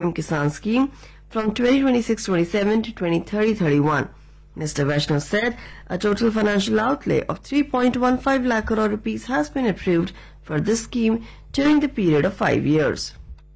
PM Kisan scheme from 2026-27 to 2030-31. Mr. Vaishnav said a total financial outlay of 3.15 lakh crore rupees has been approved for this scheme during the period of 5 years.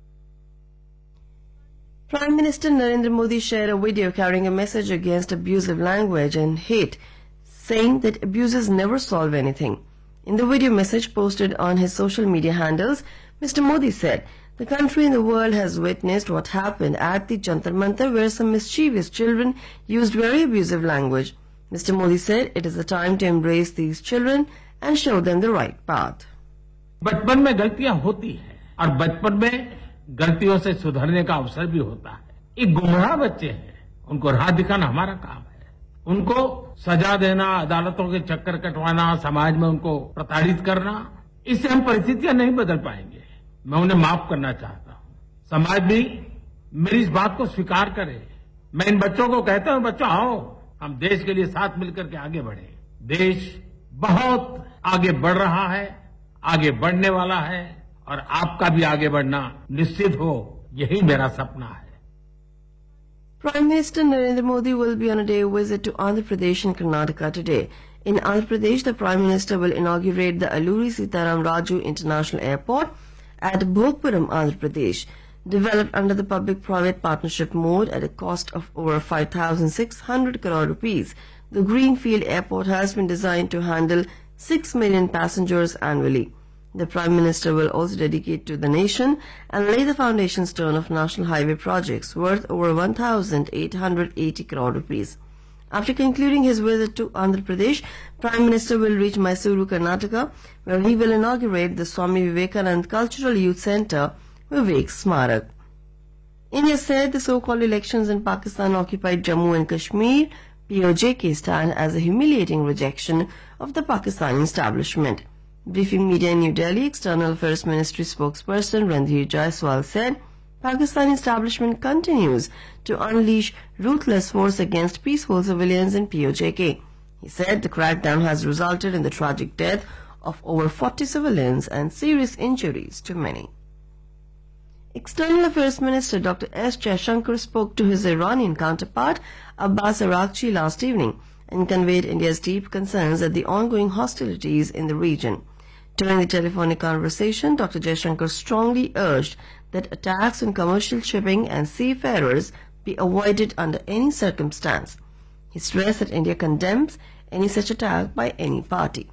Prime Minister Narendra Modi shared a video carrying a message against abusive language and hate, saying that abuses never solve anything. In the video message posted on his social media handles, Mr. Modi said, "The country and the world has witnessed what happened at the Jantar Mantar, where some mischievous children used very abusive language. Mr. Modi said it is the time to embrace these children and show them the right path." बचपन में गलतियां होती हैं और बचपन में गलतियों से सुधरने का अवसर भी होता है। ये गुमराह बच्चे हैं, उनको राह दिखाना हमारा काम है। उनको सजा देना, अदालतों के चक्कर कटवाना, समाज में उनको प्रताड़ित करना, इससे हम परिस्थितियां नहीं बदल पाएंगे। मैं उन्हें माफ करना चाहता हूं। समाज भी मेरी इस बात को स्वीकार करे। मैं इन बच्चों को कहता हूं, बच्चों आओ, हम देश के लिए साथ मिलकर के आगे बढ़े। देश बहुत आगे बढ़ रहा है, आगे बढ़ने वाला है और आपका भी आगे बढ़ना निश्चित हो, यही मेरा सपना है। Prime Minister Narendra Modi will be on a day visit to Andhra Pradesh and Karnataka today. In Andhra Pradesh, the Prime Minister will inaugurate the Alluri Sitaram Raju International Airport at Bhogpuram, Andhra Pradesh. Developed under the public-private partnership mode at a cost of over 5,600 crore rupees, the Greenfield Airport has been designed to handle 6 million passengers annually. The Prime Minister will also dedicate to the nation and lay the foundation stone of national highway projects worth over 1,880 crore rupees. After concluding his visit to Andhra Pradesh, Prime Minister will reach Mysuru, Karnataka, where he will inaugurate the Swami Vivekanand Cultural Youth Centre, Vivek Smarak. India said the so-called elections in Pakistan-occupied Jammu and Kashmir, POJK, stand as a humiliating rejection of the Pakistani establishment. Briefing media in New Delhi, External Affairs Ministry spokesperson Randhir Jaiswal said Pakistani establishment continues to unleash ruthless force against peaceful civilians in POJK. He said the crackdown has resulted in the tragic death of over 40 civilians and serious injuries to many. External Affairs Minister Dr. S. Jaishankar spoke to his Iranian counterpart Abbas Araghchi last evening and conveyed India's deep concerns at the ongoing hostilities in the region. During the telephonic conversation, Dr. Jaishankar strongly urged that attacks on commercial shipping and seafarers be avoided under any circumstance. He stressed that India condemns any such attack by any party.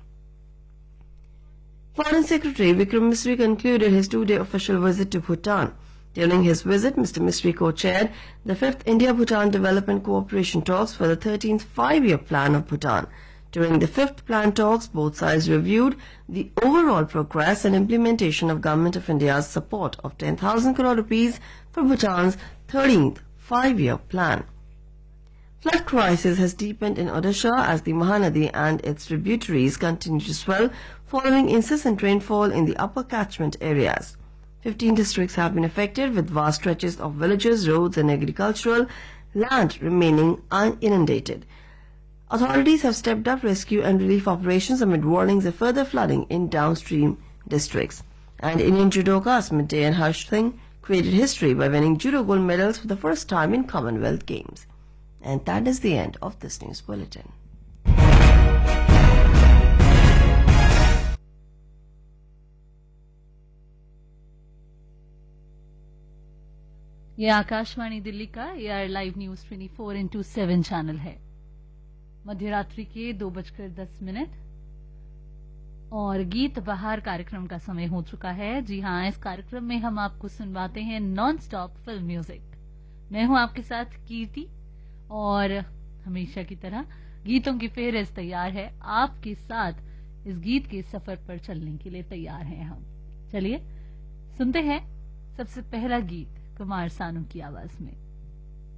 Foreign Secretary Vikram Misri concluded his 2-day official visit to Bhutan. During his visit, Mr. Misri co-chaired the 5th India-Bhutan Development Cooperation Talks for the 13th 5-year plan of Bhutan. During the 5th plan talks, both sides reviewed the overall progress and implementation of Government of India's support of 10,000 crore rupees for Bhutan's 13th 5-year plan. Flood crisis has deepened in Odisha as the Mahanadi and its tributaries continue to swell following incessant rainfall in the upper catchment areas. 15 districts have been affected, with vast stretches of villages, roads and agricultural land remaining uninundated. Authorities have stepped up rescue and relief operations amid warnings of further flooding in downstream districts. And Indian judoka Asmit Dey and Harsh Singh created history by winning judo gold medals for the first time in Commonwealth Games. And that is the end of this news bulletin. ये आकाशवाणी दिल्ली का AR live news 24/7 channel है। मध्य रात्रि के 2:10 और गीत बहार कार्यक्रम का समय हो चुका है। जी हां, इस कार्यक्रम में हम आपको सुनवाते हैं नॉन स्टॉप फिल्म म्यूजिक। मैं हूं आपके साथ कीर्ति और हमेशा की तरह गीतों की फेहरिस्त तैयार है। आपके साथ इस गीत के सफर पर चलने के लिए तैयार हैं हम। चलिए सुनते हैं सबसे पहला गीत कुमार सानू की आवाज में।